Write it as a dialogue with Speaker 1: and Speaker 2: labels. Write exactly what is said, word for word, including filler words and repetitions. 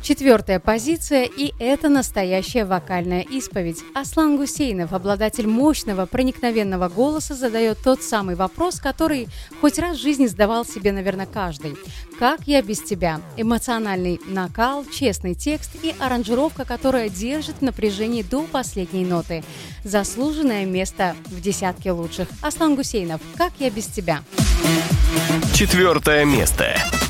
Speaker 1: Четвертая позиция, и это настоящая вокальная исповедь. Аслан Гусейнов, обладатель мощного, проникновенного голоса, задает тот самый вопрос, который хоть раз в жизни задавал себе, наверное, каждый. «Как я без тебя?» Эмоциональный накал, честный текст и аранжировка, которая держит в напряжении до последней ноты. Заслуженное место в десятке лучших. Аслан Гусейнов, «Как я без тебя?»
Speaker 2: Четвертое место.